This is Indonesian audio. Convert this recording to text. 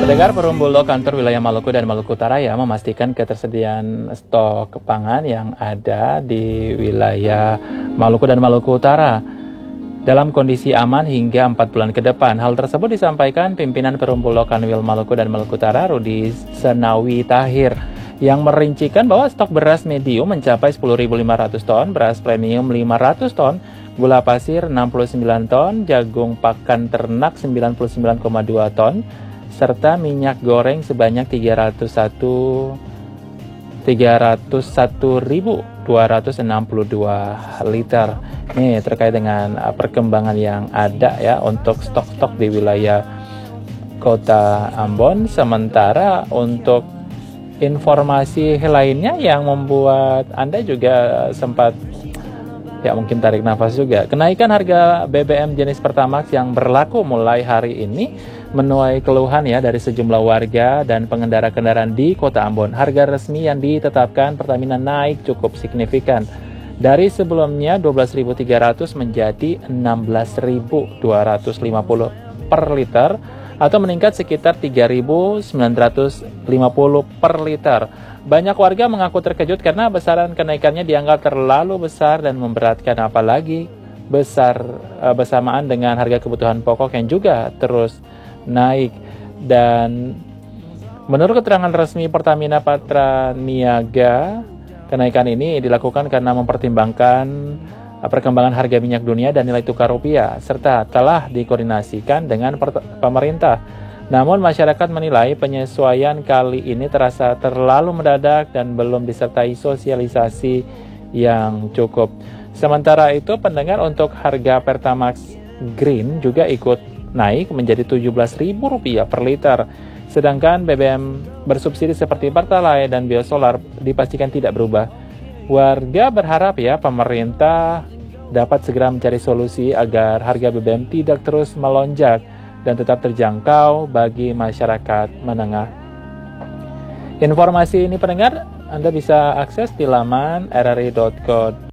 Pendengar, Perum Bulog kantor wilayah Maluku dan Maluku Utara ya memastikan ketersediaan stok pangan yang ada di wilayah Maluku dan Maluku Utara dalam kondisi aman hingga 4 bulan ke depan. Hal tersebut disampaikan pimpinan Perum Bulog Kanwil Maluku dan Maluku Utara, Rudi Senawi Tahir, yang merincikan bahwa stok beras medium mencapai 10.500 ton, beras premium 500 ton, gula pasir 69 ton, jagung pakan ternak 99,2 ton, serta minyak goreng sebanyak 301.262 liter. Ini terkait dengan perkembangan yang ada ya untuk stok-stok di wilayah Kota Ambon. Sementara untuk informasi lainnya yang membuat Anda juga sempat ya mungkin tarik nafas juga. Kenaikan harga BBM jenis Pertamax yang berlaku mulai hari ini menuai keluhan ya dari sejumlah warga dan pengendara kendaraan di Kota Ambon. Harga resmi yang ditetapkan Pertamina naik cukup signifikan. Dari sebelumnya 12.300 menjadi 16.250 per liter atau meningkat sekitar 3.950 per liter. Banyak warga mengaku terkejut karena besaran kenaikannya dianggap terlalu besar dan memberatkan, apalagi bersamaan dengan harga kebutuhan pokok yang juga terus naik. Dan menurut keterangan resmi Pertamina Patraniaga, kenaikan ini dilakukan karena mempertimbangkan perkembangan harga minyak dunia dan nilai tukar rupiah, serta telah dikoordinasikan dengan pemerintah. Namun masyarakat menilai penyesuaian kali ini terasa terlalu mendadak dan belum disertai sosialisasi yang cukup. Sementara itu, pendengar, untuk harga Pertamax Green juga ikut naik menjadi Rp17.000 per liter. Sedangkan BBM bersubsidi seperti Pertalite dan Biosolar dipastikan tidak berubah. Warga berharap ya pemerintah dapat segera mencari solusi agar harga BBM tidak terus melonjak dan tetap terjangkau bagi masyarakat menengah. Informasi ini pendengar Anda bisa akses di laman rri.co.id